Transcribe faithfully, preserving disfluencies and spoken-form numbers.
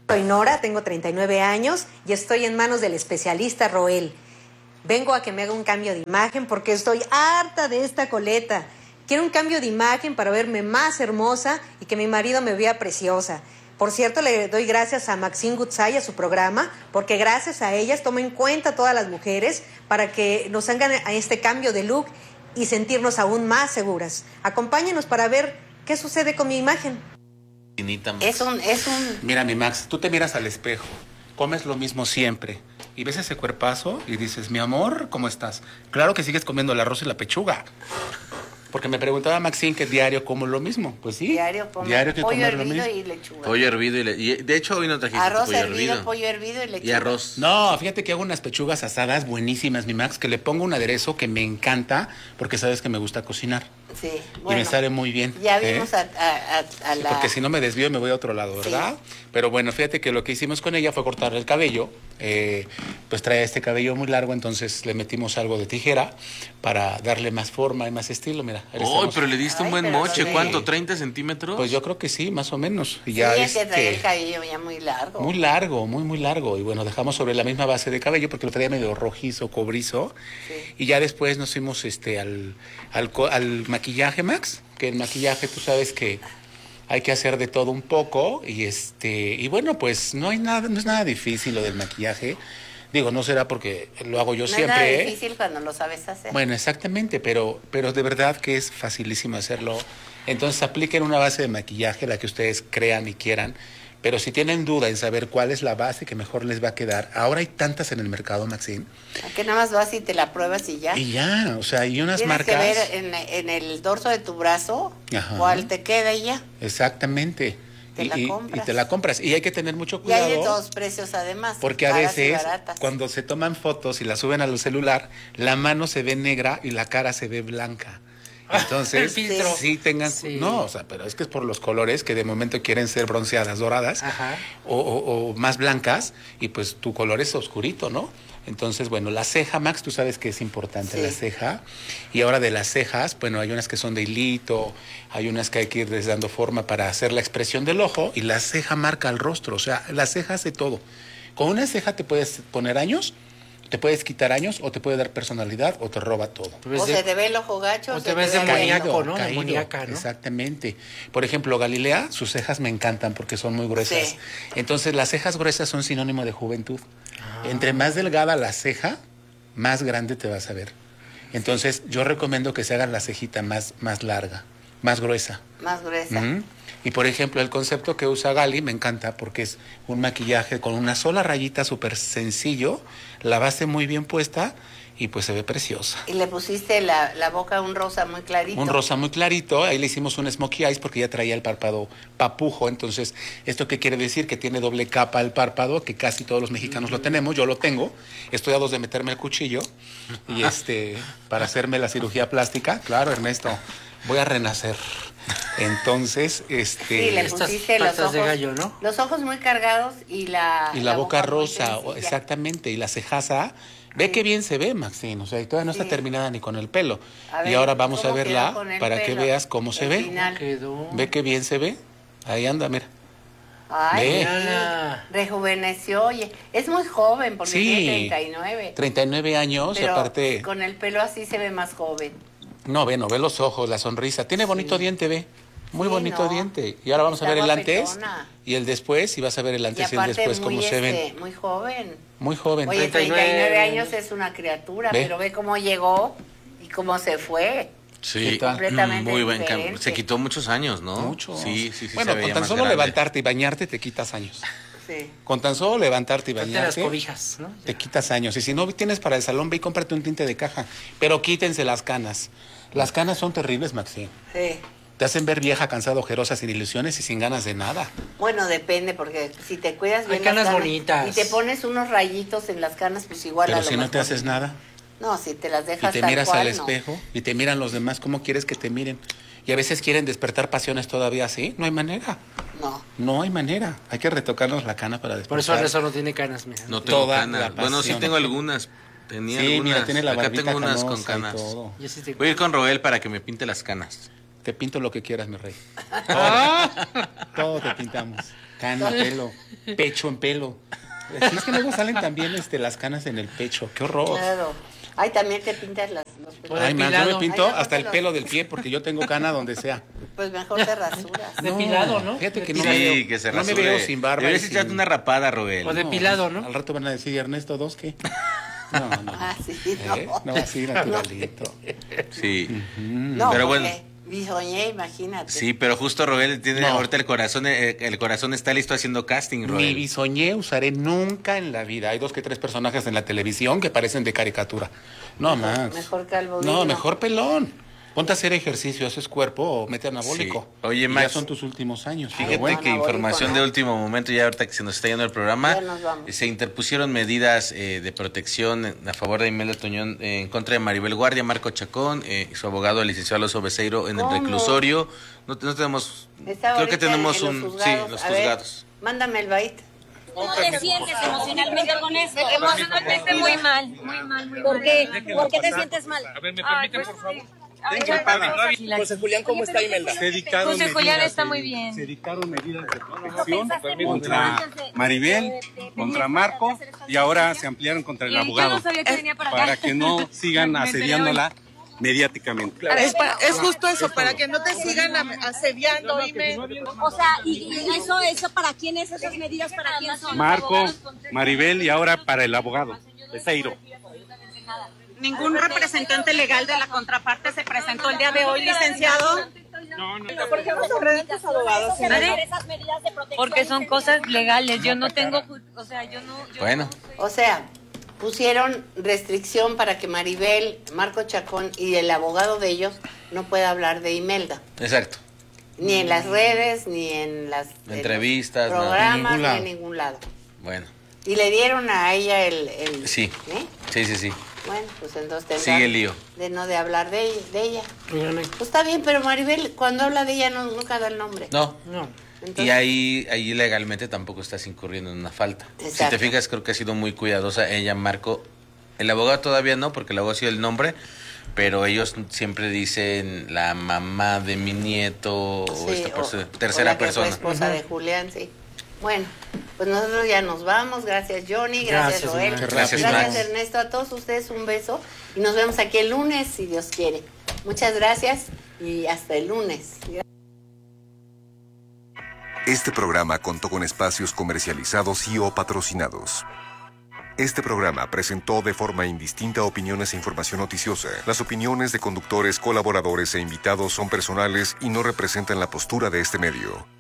Soy Nora, tengo treinta y nueve años y estoy en manos del especialista Roel. Vengo a que me haga un cambio de imagen porque estoy harta de esta coleta. Quiero un cambio de imagen para verme más hermosa y que mi marido me vea preciosa. Por cierto, le doy gracias a Maxine Goodside, a su programa, porque gracias a ellas tomo en cuenta a todas las mujeres para que nos hagan este cambio de look y sentirnos aún más seguras. Acompáñenos para ver qué sucede con mi imagen. Es un, es un... Mira, mi Max, tú te miras al espejo, comes lo mismo siempre y ves ese cuerpazo y dices, mi amor, ¿cómo estás? Claro que sigues comiendo el arroz y la pechuga. Porque me preguntaba Maxine que diario como lo mismo. Pues sí. Diario como diario que pollo comer hervido lo mismo. y lechuga. Pollo hervido y, le... y de hecho hoy no trajiste arroz pollo hervido, hervido. pollo hervido y lechuga. Y arroz. No, fíjate que hago unas pechugas asadas buenísimas, mi Max, que le pongo un aderezo que me encanta porque sabes que me gusta cocinar. Sí, y bueno. me sale muy bien. Ya ¿eh? vimos a, a, a, a la... Porque si no me desvío me voy a otro lado, ¿verdad? Sí. Pero bueno, fíjate que lo que hicimos con ella fue cortarle el cabello. Eh, pues trae este cabello muy largo, entonces le metimos algo de tijera para darle más forma y más estilo. Mira. ¡Oh, pero le diste Ay, un buen pero moche! sí. ¿Cuánto? ¿treinta centímetros? Pues yo creo que sí, más o menos. Y Sí, ya es que trae este, el cabello ya muy largo. Muy largo, muy, muy largo. Y bueno, dejamos sobre la misma base de cabello porque lo traía medio rojizo, cobrizo. Sí. Y ya después nos fuimos este, al, al, al maquillaje, Max. Que el maquillaje, tú sabes que hay que hacer de todo un poco. Y este y bueno, pues no hay nada, no es nada difícil lo del maquillaje. Digo, no será porque lo hago yo no siempre. No es nada ¿eh? difícil cuando lo sabes hacer. Bueno, exactamente, pero, pero de verdad que es facilísimo hacerlo. Entonces apliquen una base de maquillaje, la que ustedes crean y quieran. Pero si tienen duda en saber cuál es la base que mejor les va a quedar, ahora hay tantas en el mercado, Maxine. Que nada más vas y te la pruebas y ya. Y ya, o sea, hay unas Tienes marcas. que ver en, en el dorso de tu brazo Ajá. cuál te queda y ya. Exactamente. Te y, la y, compras. y te la compras. Y hay que tener mucho Y cuidado. hay de todos precios además. Porque a caras y veces, baratas. cuando se toman fotos y las suben al celular, la mano se ve negra y la cara se ve blanca. Entonces, El filtro. sí tengan... Sí. No, o sea, pero es que es por los colores que de momento quieren ser bronceadas, doradas, Ajá. o, o, o más blancas, y pues tu color es oscurito, ¿no? Entonces, bueno, la ceja, Max, tú sabes que es importante Sí. la ceja. Y ahora de las cejas, bueno, hay unas que son de hilito, hay unas que hay que irles dando forma para hacer la expresión del ojo, y la ceja marca el rostro, o sea, la ceja hace todo. Con una ceja te puedes poner años, te puedes quitar años, o te puede dar personalidad, o te roba todo. O se te ve el ojo gacho, o te ves de ve demoníaco, ¿no? Caído, Demoníaca, ¿no? Exactamente. Por ejemplo, Galilea, sus cejas me encantan porque son muy gruesas. Sí. Entonces, las cejas gruesas son sinónimo de juventud. Ah. Entre más delgada la ceja, más grande te vas a ver. Entonces, yo recomiendo que se hagan la cejita más, más larga, más gruesa. más gruesa. ¿Mm? Y por ejemplo, el concepto que usa Gali me encanta porque es un maquillaje con una sola rayita súper sencillo, la base muy bien puesta y pues se ve preciosa. Y le pusiste la, la boca un rosa muy clarito. Un rosa muy clarito, ahí le hicimos un smokey eyes porque ya traía el párpado papujo, entonces, ¿esto qué quiere decir? Que tiene doble capa el párpado, que casi todos los mexicanos lo tenemos, yo lo tengo, estoy a dos de meterme el cuchillo y este, para hacerme la cirugía plástica, claro, Ernesto, voy a renacer. Entonces, este... Sí, le Estas pusiste los patas ojos, de gallo, ¿no? los ojos muy cargados y la... Y la, boca, muy rosa, o- sencilla. exactamente, y la cejaza. Ve Sí. qué bien se ve, Maxine, o sea, y todavía no Sí. está terminada ni con el pelo. A y ver, ahora vamos a ¿cómo quedó verla con el para que pelo? veas cómo se El ve. final. Quedó. Ve qué bien se ve. Ahí anda, mira. Ay, Ve. Mírala. rejuveneció, oye, es muy joven porque Sí. tiene treinta y nueve. treinta y nueve años, y Pero aparte... con el pelo así se ve más joven. No, ve, no, ve los ojos, la sonrisa. Tiene bonito diente, ve. Muy Sí, bonito no. diente. Y ahora vamos a Está ver el antes guapetona. y el después, y vas a ver el Y antes y, el aparte después, muy, cómo se ven. este, muy joven. Muy joven. Oye, treinta y nueve treinta y nueve años es una criatura, Ve. pero ve cómo llegó y cómo se fue. Sí, ¿Qué tal? Completamente muy buen diferente. cambio. Se quitó muchos años, ¿no? Mucho. Sí, sí, sí. Bueno, se con veía tan más solo grande. levantarte y bañarte te quitas años. Sí. Con tan solo levantarte y Ponte las bañarte cobijas, ¿no? te quitas años. Y si no tienes para el salón, ve y cómprate un tinte de caja. Pero quítense las canas. Las canas son terribles, Maxi. Sí. Te hacen ver vieja, cansada, ojerosa, sin ilusiones y sin ganas de nada. Bueno, depende, porque si te cuidas bien Hay las canas bonitas. y te pones unos rayitos en las canas, pues igual a Pero lo si no mejor- te haces nada No, si te las y dejas te tal miras cual, al no. espejo y te miran los demás, ¿cómo quieres que te miren? Y a veces quieren despertar pasiones todavía así. No hay manera. No. No hay manera. Hay que retocarnos la cana para Por eso despertar. Ernesto no tiene canas, mira. No tengo Toda canas. la Bueno, sí pasión. tengo algunas. Tenía Sí, algunas. mira, tiene la Acá barbita tengo unas con canosa y canas. todo. Yo sí te- Voy a ir con Roel para que me pinte las canas. Te pinto lo que quieras, mi rey. Todo, todo te pintamos. Cana, pelo, pecho en pelo. Es que luego salen también este, las canas en el pecho. ¡Qué horror! Claro. Ay, también te pintas las, los pelos. Ay, man, yo me pinto Ay, mejor hasta te el los- pelo del pie porque yo tengo cana donde sea. Pues mejor te rasuras. Depilado, ¿no? Fíjate que no Sí, me veo, que se no me rasure. veo sin barba. Deberías y sin- echarte una rapada, Roel. O depilado, ¿no? Al rato van a decir, Ernesto, ¿dos qué? No, no. Ah, sí, ¿Eh? no. No, así, naturalito. Sí. No, Pero porque bueno. bisoñé, imagínate. Sí, pero justo Roel tiene No. ahorita el corazón, eh, el corazón está listo haciendo casting, Ni Roel. bisoñé usaré nunca en la vida. Hay dos que tres personajes en la televisión que parecen de caricatura. No más. Mejor calvo No, digno. mejor pelón. Ponte a hacer ejercicio, haces cuerpo o mete anabólico. Sí. Oye, Y Max, ya son tus últimos años. Fíjate Pero bueno, que anabólico, información ¿no? de último momento, ya ahorita que se nos está yendo el programa, Ya nos vamos. se interpusieron medidas eh, de protección a favor de Imelda Toñón eh, en contra de Maribel Guardia, Marco Chacón eh, y su abogado, el licenciado Alonso Becerro, en el ¿Cómo? reclusorio. No, no tenemos, Estaba creo que ahorita tenemos en un, los sí, juzgados. los A ver, juzgados. mándame el bait. ¿Cómo te sientes emocionalmente con esto? Emocionalmente muy mal, muy mal, muy mal. ¿Por qué? ¿Por qué te sientes mal? A ver, ¿me permiten, por favor? José José Julián, ¿cómo está Imelda? Se dictaron José Julián medidas, está eh, muy bien. Se dictaron medidas de protección contra Maribel, contra Marco, y ahora se ampliaron contra el Y yo abogado no sabía que venía para acá. para que no sigan Me enteré asediándola mediáticamente. Es, para- es justo eso, para que no te sigan am- asediando, dime. O sea, ¿y, y eso, eso para quién es? ¿Esas medidas para quién son? Marco, Maribel y ahora para el abogado, Becerro. Ningún representante legal de la contraparte se presentó el día de hoy, licenciado. ¿Por qué no sobre estos abogados? Esas medidas de protección. Porque son cosas legales. Yo no tengo, o sea, yo no. Yo Bueno. no soy- O sea, pusieron restricción para que Maribel, Marco Chacón y el abogado de ellos no pueda hablar de Imelda. Exacto. Ni en las redes, ni en las en los Entrevistas, nada. programas, En ningún ni lado. en ningún lado. Bueno, Y le dieron a ella el... el sí, ¿eh? sí, sí, sí. Bueno, pues entonces tendrán Sigue el lío. de no de hablar de ella. De ella. Oigan, Pues está bien, pero Maribel cuando habla de ella no, nunca da el nombre. No, no. Entonces, y ahí, ahí legalmente tampoco estás incurriendo en una falta. Si Exacto. te fijas, creo que ha sido muy cuidadosa ella, Marco. El abogado todavía no, porque el abogado ha sido el nombre, pero ellos siempre dicen la mamá de mi nieto o sí, esta perso- o- tercera o la que fue persona. esposa de Julián, sí. Bueno, pues nosotros ya nos vamos. Gracias, Johnny. Gracias, Gracias, Joel. Max. Gracias, Gracias, Max. Ernesto. A todos ustedes un beso. Y nos vemos aquí el lunes, si Dios quiere. Muchas gracias y hasta el lunes. Este programa contó con espacios comercializados y o patrocinados. Este programa presentó de forma indistinta opiniones e información noticiosa. Las opiniones de conductores, colaboradores e invitados son personales y no representan la postura de este medio.